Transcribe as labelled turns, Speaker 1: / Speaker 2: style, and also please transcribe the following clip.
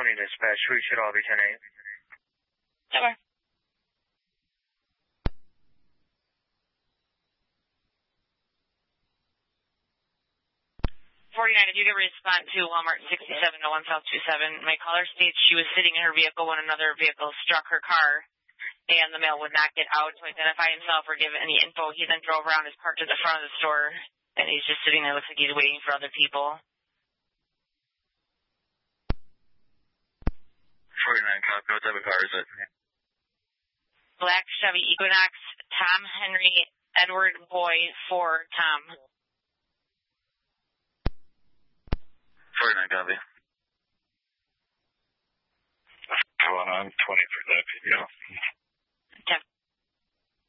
Speaker 1: dispatch. We should all be 10-8.
Speaker 2: Okay. 49, if you could respond to Walmart 6701 South 27. My caller states she was sitting in her vehicle when another vehicle struck her car, and the male would not get out to identify himself or give any info. He then drove around, is parked at the front of the store, and he's just sitting there. Looks like he's waiting for other people.
Speaker 1: 49, copy. What type of car is it?
Speaker 2: Black Chevy Equinox, Tom Henry, Edward Boy, for Tom.
Speaker 1: 49, copy. Going on 20 for that, yeah.